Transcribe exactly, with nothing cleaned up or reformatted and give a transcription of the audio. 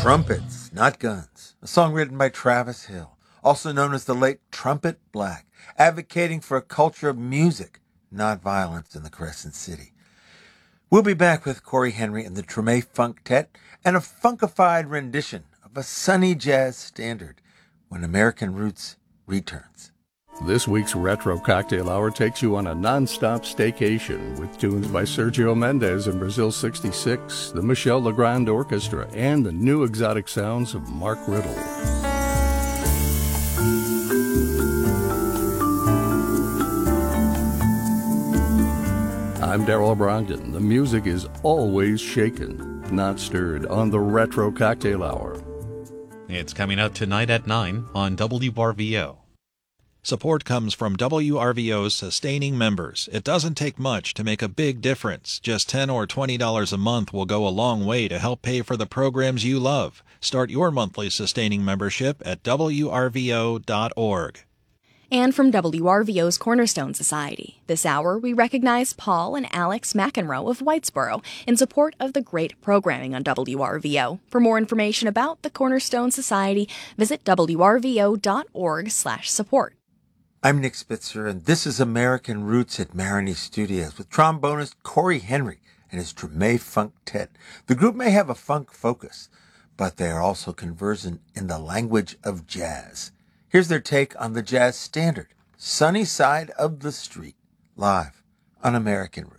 Trumpets, Not Guns, a song written by Travis Hill, also known as the late Trumpet Black, advocating for a culture of music, not violence in the Crescent City. We'll be back with Corey Henry and the Treme Funktet and a funkified rendition of a sunny jazz standard when American Roots returns. This week's Retro Cocktail Hour takes you on a non-stop staycation with tunes by Sergio Mendes and Brazil sixty-six, the Michel Legrand Orchestra, and the new exotic sounds of Mark Riddle. I'm Darrell Brogdon. The music is always shaken, not stirred, on the Retro Cocktail Hour. It's coming out tonight at nine on W R V O. Support comes from W R V O's sustaining members. It doesn't take much to make a big difference. Just ten dollars or twenty dollars a month will go a long way to help pay for the programs you love. Start your monthly sustaining membership at W R V O dot org. And from W R V O's Cornerstone Society, this hour we recognize Paul and Alex McEnroe of Whitesboro in support of the great programming on W R V O. For more information about the Cornerstone Society, visit W R V O dot org slash support. I'm Nick Spitzer, and this is American Roots at Marigny Studios with trombonist Corey Henry and his Treme Funktet. The group may have a funk focus, but they are also conversant in the language of jazz. Here's their take on the jazz standard, Sunny Side of the Street, live on American Roots.